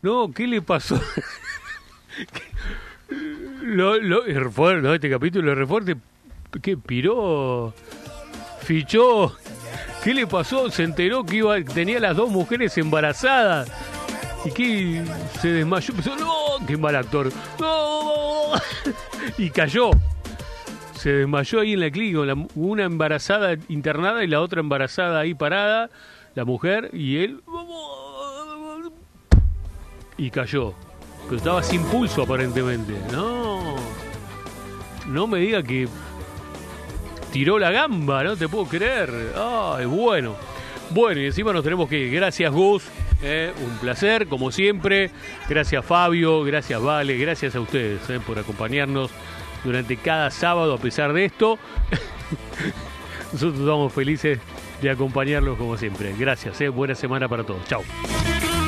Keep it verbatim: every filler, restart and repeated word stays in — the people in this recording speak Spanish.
No, ¿qué le pasó? lo, lo, es re fuerte, ¿no? Este capítulo es re fuerte. ¿Qué piró? Fichó. ¿Qué le pasó? Se enteró que iba, tenía las dos mujeres embarazadas. ¿Y qué? Se desmayó. Empezó, ¡no! ¡Qué mal actor! ¡No! Y cayó. Se desmayó ahí en la clínica. La, una embarazada internada y la otra embarazada ahí parada. La mujer y él. Y cayó. Pero estaba sin pulso aparentemente. No. No me diga que tiró la gamba, no te puedo creer. Ay, bueno. Bueno, y encima nos tenemos que ir. Gracias, Gus. Eh, un placer, como siempre. Gracias, Fabio. Gracias, Vale. Gracias a ustedes eh, por acompañarnos durante cada sábado a pesar de esto. Nosotros estamos felices de acompañarlos como siempre. Gracias. Eh. Buena semana para todos. Chau.